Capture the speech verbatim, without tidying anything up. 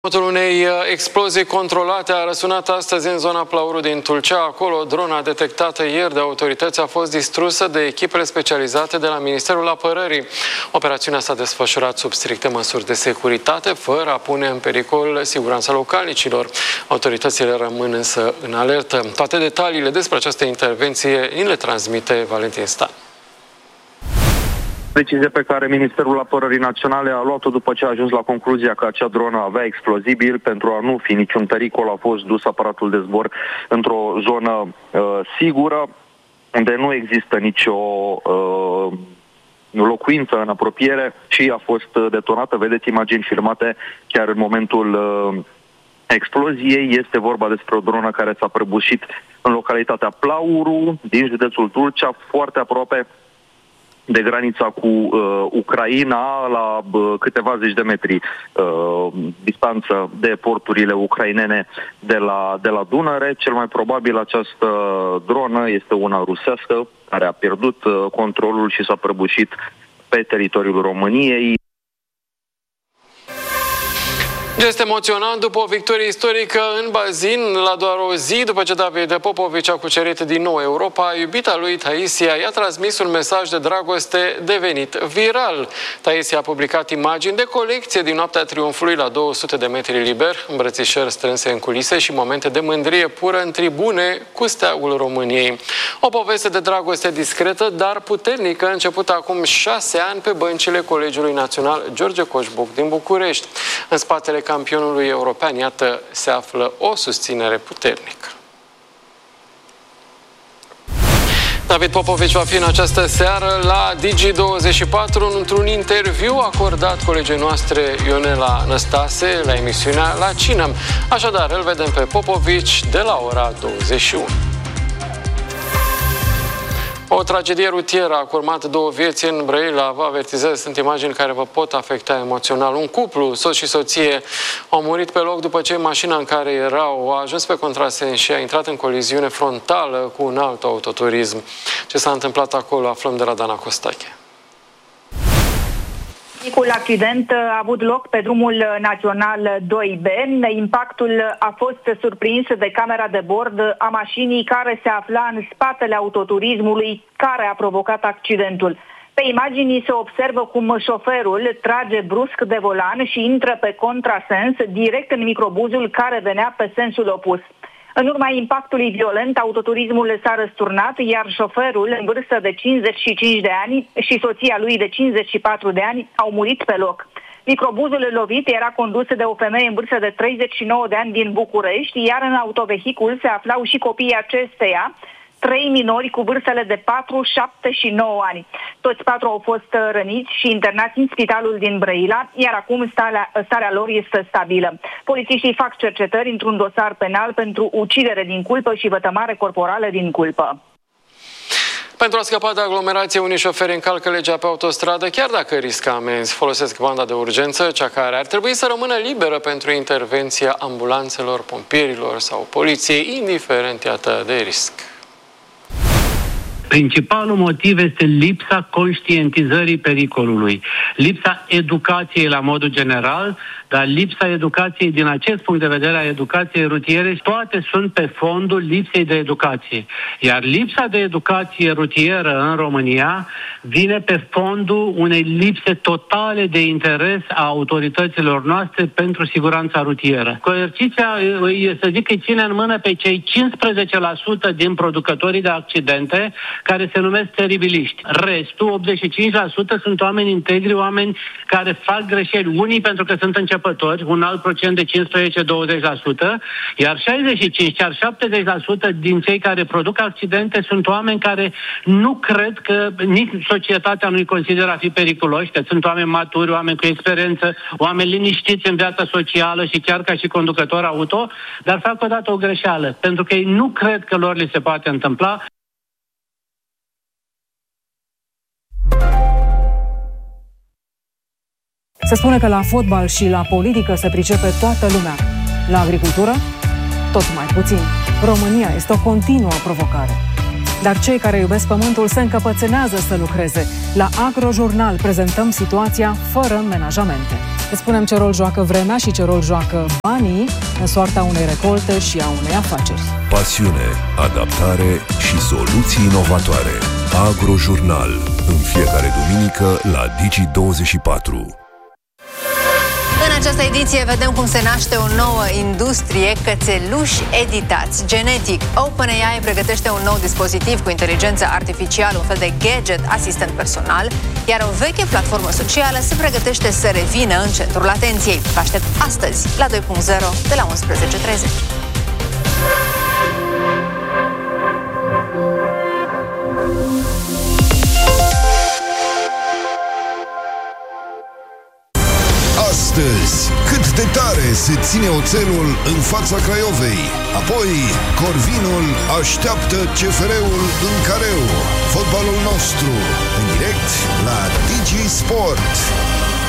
Unei explozii controlate a răsunat astăzi în zona Plauru din Tulcea. Acolo, drona detectată ieri de autorități a fost distrusă de echipele specializate de la Ministerul Apărării. Operațiunea s-a desfășurat sub stricte măsuri de securitate, fără a pune în pericol siguranța localnicilor. Autoritățile rămân însă în alertă. Toate detaliile despre această intervenție ni le transmite Valentin Stan. Decizie pe care Ministerul Apărării Naționale a luat-o după ce a ajuns la concluzia că acea dronă avea explozibil. Pentru a nu fi niciun pericol, a fost dus aparatul de zbor într-o zonă uh, sigură, unde nu există nicio uh, locuință în apropiere și a fost detonată. Vedeți imagini filmate chiar în momentul uh, exploziei. Este vorba despre o dronă care s-a prăbușit în localitatea Plauru, din județul Tulcea, foarte aproape de granița cu uh, Ucraina, la uh, câteva zeci de metri uh, distanță de porturile ucrainene de la, de la Dunăre. Cel mai probabil această dronă este una rusească care a pierdut uh, controlul și s-a prăbușit pe teritoriul României. Gest emoționant după o victorie istorică în bazin, la doar o zi după ce David Popovici a cucerit din nou Europa, iubita lui Taisia i-a transmis un mesaj de dragoste devenit viral. Taisia a publicat imagini de colecție din noaptea triumfului la două sute de metri liber, îmbrățișări strânse în culise și momente de mândrie pură în tribune cu steagul României. O poveste de dragoste discretă, dar puternică, a început acum șase ani pe băncile Colegiului Național George Coșbuc din București. În spatele campionului european, iată, se află o susținere puternică. David Popovici va fi în această seară la Digi douăzeci și patru într-un interviu acordat colegii noastre Ionela Năstase la emisiunea La Cină. Așadar, îl vedem pe Popovici de la ora douăzeci și unu. O tragedie rutieră a curmat două vieți în Brăila. Vă avertizez, sunt imagini care vă pot afecta emoțional. Un cuplu, soț și soție, au murit pe loc după ce mașina în care erau a ajuns pe contrasens și a intrat în coliziune frontală cu un alt autoturism. Ce s-a întâmplat acolo aflăm de la Dana Costache. Micul accident a avut loc pe drumul național doi B. Impactul a fost surprins de camera de bord a mașinii care se afla în spatele autoturismului care a provocat accidentul. Pe imagini se observă cum șoferul trage brusc de volan și intră pe contrasens direct în microbuzul care venea pe sensul opus. În urma impactului violent, autoturismul s-a răsturnat, iar șoferul, în vârstă de cincizeci și cinci de ani, și soția lui de cincizeci și patru de ani au murit pe loc. Microbuzul lovit era condus de o femeie în vârstă de treizeci și nouă de ani din București, iar în autovehicul se aflau și copiii acesteia, trei minori cu vârstele de patru, șapte și nouă ani. Toți patru au fost răniți și internați în spitalul din Brăila, iar acum starea, starea lor este stabilă. Polițiștii fac cercetări într-un dosar penal pentru ucidere din culpă și vătămare corporală din culpă. Pentru a scăpa de aglomerație, unii șoferi încalcă legea pe autostradă, chiar dacă riscă amenzi. Folosesc banda de urgență, cea care ar trebui să rămână liberă pentru intervenția ambulanțelor, pompierilor sau poliției, indiferent, iată, de risc. Principalul motiv este lipsa conștientizării pericolului, lipsa educației la modul general, dar lipsa educației din acest punct de vedere a educației rutiere, toate sunt pe fondul lipsei de educație. Iar lipsa de educație rutieră în România vine pe fondul unei lipse totale de interes a autorităților noastre pentru siguranța rutieră. Coerciția, să zic, îi ține în mână pe cei cincisprezece la sută din producătorii de accidente care se numesc teribiliști. Restul, optzeci și cinci la sută, sunt oameni integri, oameni care fac greșeli. Unii pentru că sunt începători, un alt procent de cincisprezece la douăzeci la sută, iar șaizeci și cinci, chiar șaptezeci la sută din cei care produc accidente sunt oameni care nu cred că nici societatea nu-i consideră a fi periculoși, că sunt oameni maturi, oameni cu experiență, oameni liniștiți în viața socială și chiar ca și conducător auto, dar fac odată o greșeală, pentru că ei nu cred că lor li se poate întâmpla. Se spune că la fotbal și la politică se pricepe toată lumea. La agricultură, tot mai puțin. România este o continuă provocare. Dar cei care iubesc pământul se încăpățânează să lucreze. La Agrojurnal prezentăm situația fără menajamente. Îți spunem ce rol joacă vremea și ce rol joacă banii în soarta unei recolte și a unei afaceri. Pasiune, adaptare și soluții inovatoare. Agrojurnal. În fiecare duminică la Digi douăzeci și patru. În această ediție vedem cum se naște o nouă industrie, cățeluși editați genetic. OpenAI pregătește un nou dispozitiv cu inteligență artificială, un fel de gadget asistent personal, iar o veche platformă socială se pregătește să revină în centrul atenției. Vă aștept astăzi la doi punct zero de la unsprezece și treizeci. Astăzi, cât de tare se ține oțelul în fața Craiovei. Apoi, Corvinul așteaptă C F R-ul în careu. Fotbalul nostru, în direct la Digi Sport.